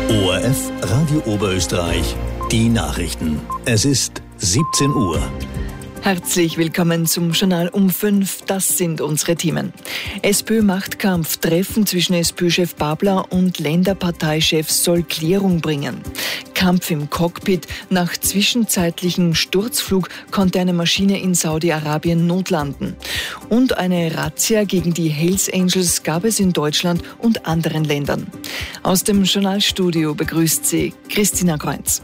ORF Radio Oberösterreich, die Nachrichten. Es ist 17 Uhr. Herzlich willkommen zum Journal um 5. Das sind unsere Themen. SPÖ-Machtkampf, Treffen zwischen SPÖ-Chef Babler und Länderparteichefs soll Klärung bringen. Kampf im Cockpit. Nach zwischenzeitlichem Sturzflug konnte eine Maschine in Saudi-Arabien notlanden. Und eine Razzia gegen die Hells Angels gab es in Deutschland und anderen Ländern. Aus dem Journalstudio begrüßt sie Christina Kreuz.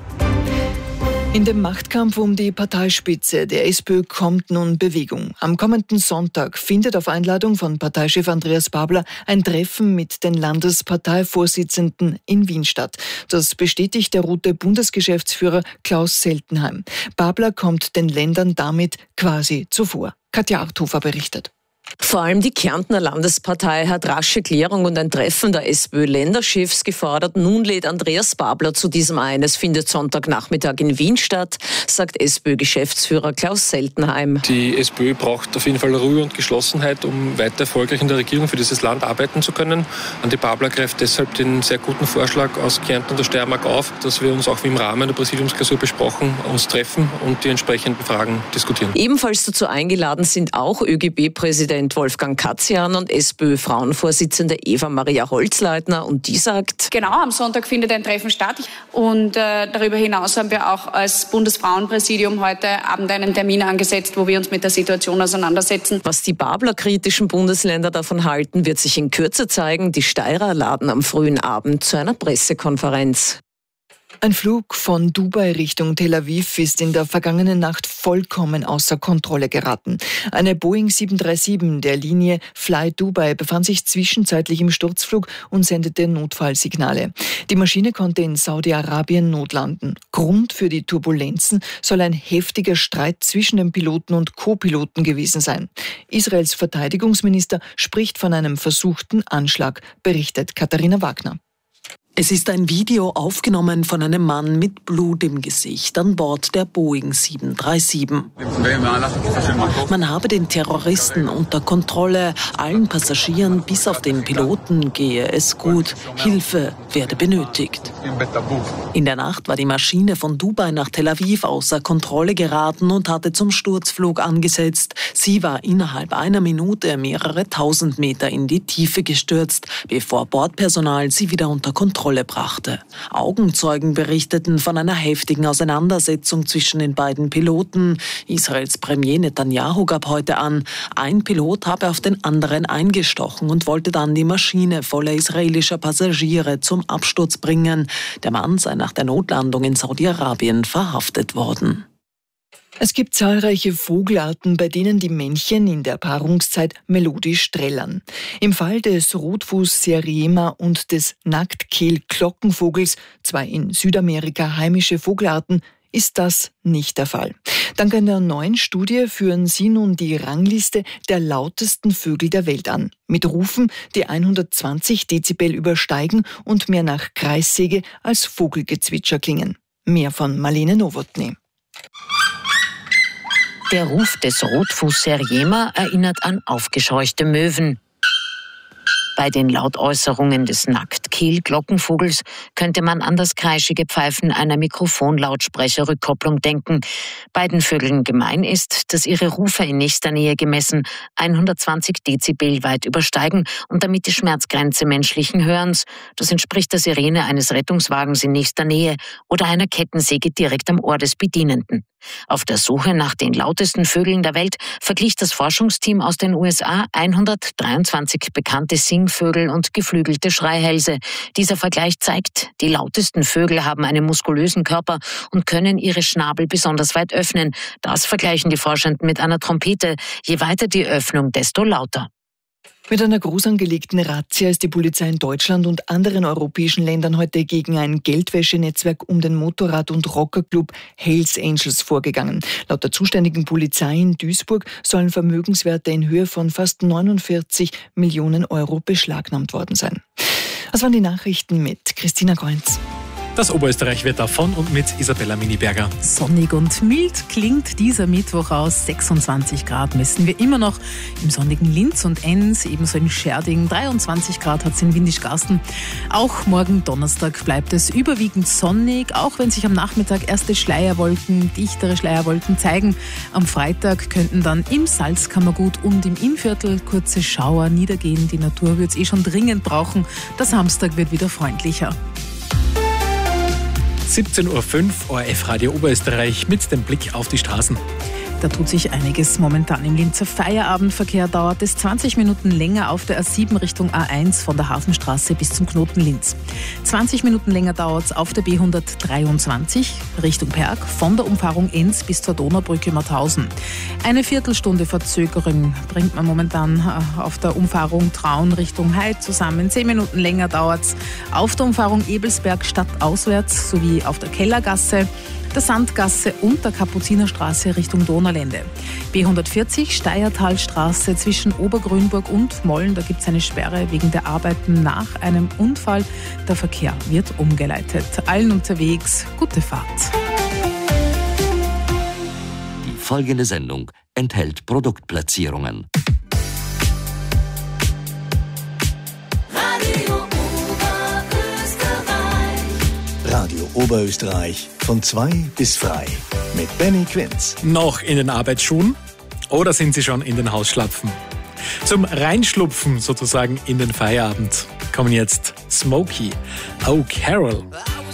In dem Machtkampf um die Parteispitze der SPÖ kommt nun Bewegung. Am kommenden Sonntag findet auf Einladung von Parteichef Andreas Babler ein Treffen mit den Landesparteivorsitzenden in Wien statt. Das bestätigt der rote Bundesgeschäftsführer Klaus Seltenheim. Babler kommt den Ländern damit quasi zuvor. Katja Arthofer berichtet. Vor allem die Kärntner Landespartei hat rasche Klärung und ein Treffen der SPÖ-Länderchefs gefordert. Nun lädt Andreas Babler zu diesem ein. Es findet Sonntagnachmittag in Wien statt, sagt SPÖ-Geschäftsführer Klaus Seltenheim. Die SPÖ braucht auf jeden Fall Ruhe und Geschlossenheit, um weiter erfolgreich in der Regierung für dieses Land arbeiten zu können. Andi Babler greift deshalb den sehr guten Vorschlag aus Kärnten und der Steiermark auf, dass wir uns auch wie im Rahmen der Präsidiumsklausur besprochen, uns treffen und die entsprechenden Fragen diskutieren. Ebenfalls dazu eingeladen sind auch ÖGB-Präsident Wolfgang Katzian und SPÖ-Frauenvorsitzende Eva-Maria Holzleitner. Und die sagt: Genau, am Sonntag findet ein Treffen statt. Und darüber hinaus haben wir auch als Bundesfrauenpräsidium heute Abend einen Termin angesetzt, wo wir uns mit der Situation auseinandersetzen. Was die Babler-kritischen Bundesländer davon halten, wird sich in Kürze zeigen. Die Steirer laden am frühen Abend zu einer Pressekonferenz. Ein Flug von Dubai Richtung Tel Aviv ist in der vergangenen Nacht vollkommen außer Kontrolle geraten. Eine Boeing 737 der Linie Fly Dubai befand sich zwischenzeitlich im Sturzflug und sendete Notfallsignale. Die Maschine konnte in Saudi-Arabien notlanden. Grund für die Turbulenzen soll ein heftiger Streit zwischen dem Piloten und Co-Piloten gewesen sein. Israels Verteidigungsminister spricht von einem versuchten Anschlag, berichtet Katharina Wagner. Es ist ein Video aufgenommen von einem Mann mit Blut im Gesicht an Bord der Boeing 737. Man habe den Terroristen unter Kontrolle, allen Passagieren bis auf den Piloten gehe es gut, Hilfe werde benötigt. In der Nacht war die Maschine von Dubai nach Tel Aviv außer Kontrolle geraten und hatte zum Sturzflug angesetzt. Sie war innerhalb einer Minute mehrere tausend Meter in die Tiefe gestürzt, bevor Bordpersonal sie wieder unter Kontrolle brachte. Augenzeugen berichteten von einer heftigen Auseinandersetzung zwischen den beiden Piloten. Israels Premier Netanyahu gab heute an, ein Pilot habe auf den anderen eingestochen und wollte dann die Maschine voller israelischer Passagiere zum Absturz bringen. Der Mann sei nach der Notlandung in Saudi-Arabien verhaftet worden. Es gibt zahlreiche Vogelarten, bei denen die Männchen in der Paarungszeit melodisch trällern. Im Fall des Rotfuß-Seriema und des Nacktkehl-Glockenvogels, zwei in Südamerika heimische Vogelarten, ist das nicht der Fall. Dank einer neuen Studie führen sie nun die Rangliste der lautesten Vögel der Welt an. Mit Rufen, die 120 Dezibel übersteigen und mehr nach Kreissäge als Vogelgezwitscher klingen. Mehr von Marlene Nowotny. Der Ruf des Rotfuß-Seriema erinnert an aufgescheuchte Möwen. Bei den Lautäußerungen des Nacktkehl-Glockenvogels könnte man an das kreischige Pfeifen einer Mikrofonlautsprecherrückkopplung denken. Beiden Vögeln gemein ist, dass ihre Rufe in nächster Nähe gemessen 120 Dezibel weit übersteigen und damit die Schmerzgrenze menschlichen Hörens. Das entspricht der Sirene eines Rettungswagens in nächster Nähe oder einer Kettensäge direkt am Ohr des Bedienenden. Auf der Suche nach den lautesten Vögeln der Welt verglich das Forschungsteam aus den USA 123 bekannte Singvögel und geflügelte Schreihälse. Dieser Vergleich zeigt, die lautesten Vögel haben einen muskulösen Körper und können ihre Schnabel besonders weit öffnen. Das vergleichen die Forschenden mit einer Trompete. Je weiter die Öffnung, desto lauter. Mit einer groß angelegten Razzia ist die Polizei in Deutschland und anderen europäischen Ländern heute gegen ein Geldwäschenetzwerk um den Motorrad- und Rockerclub Hells Angels vorgegangen. Laut der zuständigen Polizei in Duisburg sollen Vermögenswerte in Höhe von fast 49 Millionen Euro beschlagnahmt worden sein. Das waren die Nachrichten mit Christina Kreuz. Das Oberösterreich-Wetter von und mit Isabella Miniberger. Sonnig und mild klingt dieser Mittwoch aus. 26 Grad messen wir immer noch im sonnigen Linz und Enns, ebenso in Scherding. 23 Grad hat es in Windischgarsten. Auch morgen Donnerstag bleibt es überwiegend sonnig, auch wenn sich am Nachmittag erste Schleierwolken, dichtere Schleierwolken zeigen. Am Freitag könnten dann im Salzkammergut und im Innviertel kurze Schauer niedergehen. Die Natur wird es schon dringend brauchen. Der Samstag wird wieder freundlicher. 17.05 Uhr, ORF Radio Oberösterreich mit dem Blick auf die Straßen. Da tut sich einiges momentan im Linzer Feierabendverkehr. Dauert es 20 Minuten länger auf der A7 Richtung A1 von der Hafenstraße bis zum Knoten Linz. 20 Minuten länger dauert es auf der B123 Richtung Perg von der Umfahrung Enns bis zur Donaubrücke Mauthausen. Eine Viertelstunde Verzögerung bringt man momentan auf der Umfahrung Traun Richtung Heid zusammen. 10 Minuten länger dauert es auf der Umfahrung Ebelsberg stadtauswärts sowie auf der Kellergasse, der Sandgasse und der Kapuzinerstraße Richtung Donaulände. B140 Steiertalstraße zwischen Obergrünburg und Molln. Da gibt es eine Sperre wegen der Arbeiten nach einem Unfall. Der Verkehr wird umgeleitet. Allen unterwegs gute Fahrt. Die folgende Sendung enthält Produktplatzierungen. Radio Oberösterreich von 2 bis frei mit Benny Quinz. Noch in den Arbeitsschuhen oder sind Sie schon in den Hausschlapfen? Zum Reinschlupfen sozusagen in den Feierabend kommen jetzt Smokey, Oh Carol.